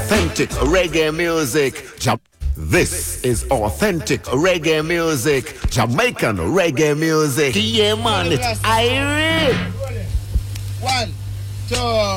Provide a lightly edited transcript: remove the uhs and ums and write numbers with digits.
authentic reggae music. This is authentic reggae music. Jamaican reggae music. Yeah, man, it's Irie. 1, 2.